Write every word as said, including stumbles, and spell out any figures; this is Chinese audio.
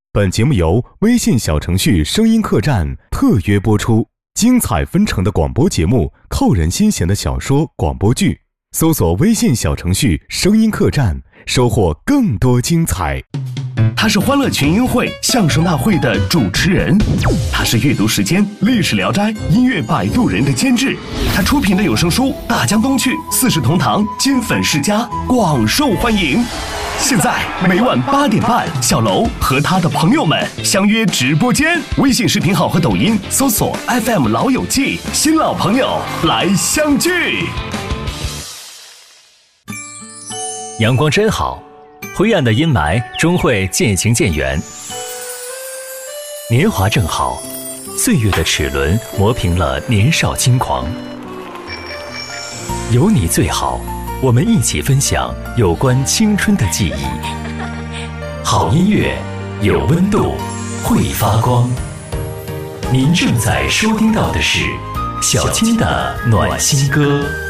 本节目由微信小程序声音客栈特约播出，精彩纷呈的广播节目，扣人心弦的小说广播剧，搜索微信小程序声音客栈，收获更多精彩。 他是欢乐群英会相声大会的主持人，他是阅读时间历史聊斋音乐摆渡人的监制，他出品的有声书《大江东去》四世同堂金粉世家广受欢迎。现在每晚八点半，小楼和他的朋友们相约直播间，微信视频号和抖音搜索 F M 老友记，新老朋友来相聚。 阳光真好，灰暗的阴霾终会渐行渐远。年华正好，岁月的齿轮磨平了年少轻狂。有你最好，我们一起分享有关青春的记忆。好音乐，有温度，会发光。您正在收听到的是小青的暖心歌。